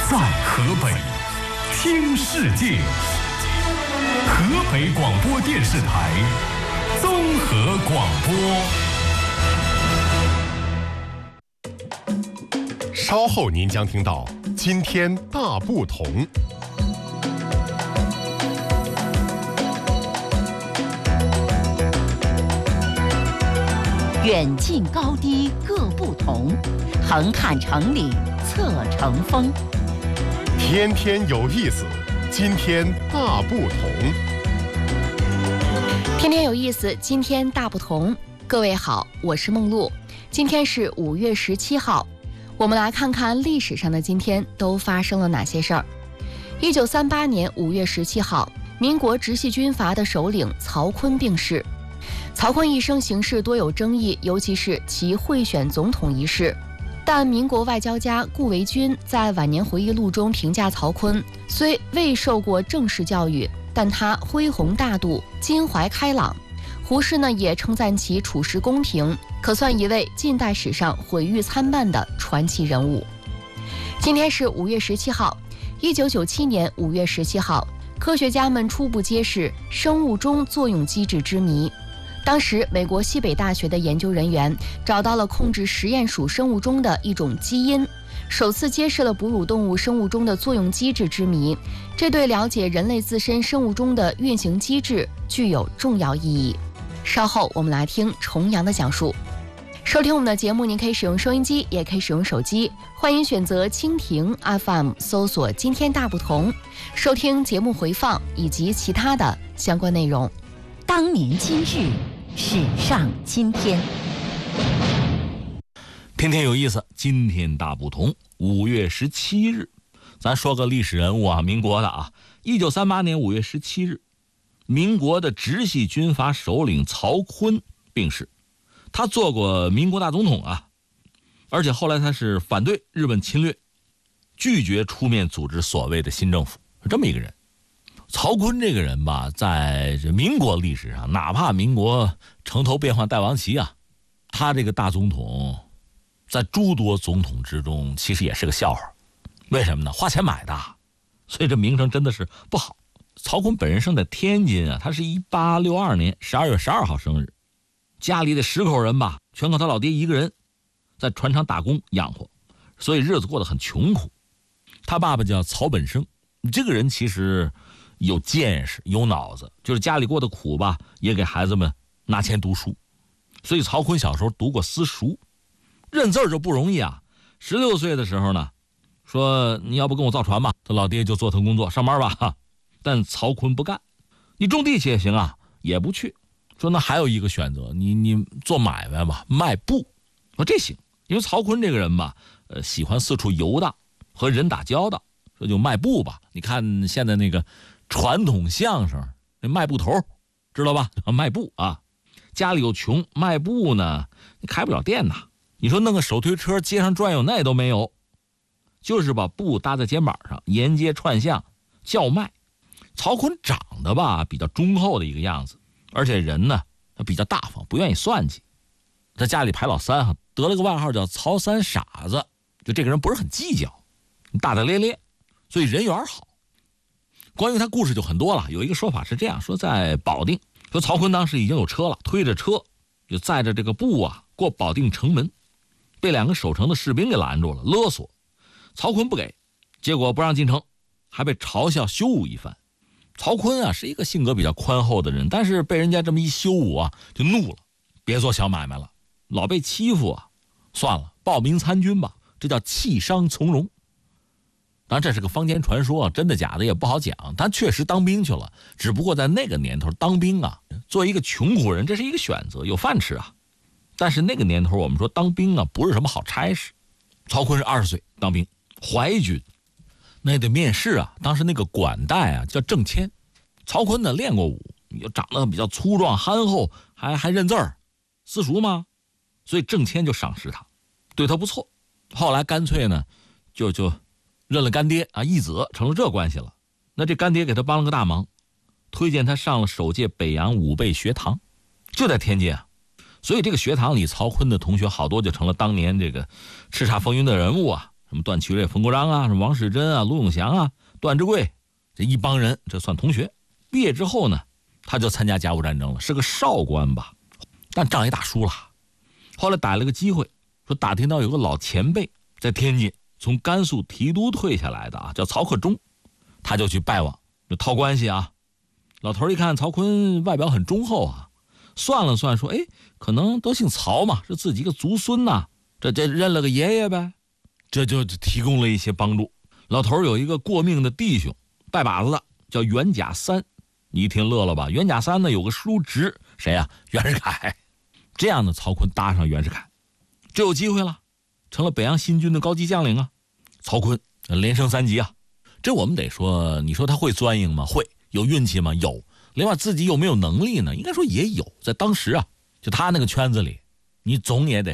在河北，听世界。河北广播电视台综合广播。稍后您将听到今天大不同。 远近高低各不同，横看成岭侧成峰。 天天有意思，今天大不同。 天天有意思，今天大不同。各位好，我是梦露。今天是5月17号，我们来看看历史上的今天都发生了哪些事儿。1938年5月17号，民国直系军阀的首领曹锟病逝。曹锟一生行事多有争议，尤其是其贿选总统一事。但民国外交家顾维钧在晚年回忆录中评价曹锟，虽未受过正式教育，但他恢宏大度，襟怀开朗。胡适呢也称赞其处事公平，可算一位近代史上毁誉参半的传奇人物。今天是5月17号，1997年5月17号，科学家们初步揭示生物钟作用机制之谜。当时，美国西北大学的研究人员找到了控制实验鼠生物钟的一种基因，首次揭示了哺乳动物生物钟的作用机制之谜。这对了解人类自身生物钟的运行机制具有重要意义。稍后我们来听重阳的讲述。收听我们的节目，您可以使用收音机，也可以使用手机，欢迎选择蜻蜓 FM 搜索今天大不同，收听节目回放以及其他的相关内容。 当年今日，史上今天。 天天有意思，今天大不同。5月17日，咱说个历史人物啊，民国的啊。1938年5月17日，民国的直系军阀首领曹锟病逝。他做过民国大总统啊，而且后来他是反对日本侵略，拒绝出面组织所谓的新政府，是这么一个人。曹锟这个人吧，在这民国历史上，哪怕民国城头变换大王旗啊，他这个大总统在诸多总统之中其实也是个笑话。为什么呢？花钱买的，所以这名声真的是不好。曹锟本人生在天津啊，他是1862年12月12号生日，家里的10口人吧，全靠他老爹一个人在船厂打工养活，所以日子过得很穷苦。他爸爸叫曹本生，这个人其实有见识有脑子，就是家里过得苦吧，也给孩子们拿钱读书。所以曹锟小时候读过私塾，认字就不容易啊。16岁的时候呢，说你要不跟我造船吧，他老爹就做他工作上班吧。但曹锟不干，你种地去也行啊，也不去。说那还有一个选择，你做买卖吧，卖布。说这行，因为曹锟这个人吧，喜欢四处游荡，和人打交道，说就卖布吧。你看现在那个传统相声那卖布头，知道吧？卖布啊，家里又穷，卖布呢你开不了店呐。你说弄个手推车街上转悠那都没有，就是把布搭在肩膀上，沿街串巷叫卖。曹锟长得吧比较忠厚的一个样子，而且人呢他比较大方，不愿意算计。在家里排老三哈，得了个外号叫曹三傻子，就这个人不是很计较，大大咧咧，所以人缘好。关于他故事就很多了，有一个说法是这样说，在保定，说曹锟当时已经有车了，推着车就载着这个布啊过保定城门，被2个守城的士兵给拦住了，勒索。曹锟不给，结果不让进城，还被嘲笑羞辱一番。曹锟啊是一个性格比较宽厚的人，但是被人家这么一羞辱啊，就怒了，别做小买卖了，老被欺负啊，算了，报名参军吧，这叫弃商从戎。当然这是个坊间传说，真的假的也不好讲，他确实当兵去了，只不过在那个年头当兵啊，作为一个穷苦人这是一个选择，有饭吃啊。但是那个年头我们说当兵啊不是什么好差事。曹锟是20岁当兵，淮军那得面试啊，当时那个管带啊叫郑谦，曹锟呢练过武，又长得比较粗壮憨厚，还认字儿，私塾嘛，所以郑谦就赏识他，对他不错。后来干脆呢就认了干爹啊，义子成了这关系了。那这干爹给他帮了个大忙，推荐他上了首届北洋武备学堂，就在天津啊。所以这个学堂里，曹锟的同学好多就成了当年这个叱咤风云的人物啊。 什么段祺瑞、冯国璋啊，什么王世贞啊、卢永祥啊、段志贵这一帮人，这算同学。毕业之后呢，他就参加甲午战争了，是个少官吧，但仗也打输了。后来逮了个机会，说打听到有个老前辈在天津从甘肃提督退下来的啊，叫曹克忠，他就去拜望，就套关系啊。老头一看曹锟外表很忠厚啊，算了算说，哎，可能都姓曹嘛，是自己个族孙呐，这认了个爷爷呗，这就提供了一些帮助。老头有一个过命的弟兄，拜把子的，叫袁甲三。你一听乐了吧？袁甲三呢有个叔侄，谁呀？袁世凯。这样的曹锟搭上袁世凯，这有机会了，成了北洋新军的高级将领啊。曹锟连升3级啊，这我们得说，你说他会钻营吗？会。有运气吗？有。另外自己有没有能力呢？应该说也有。在当时啊，就他那个圈子里，你总也得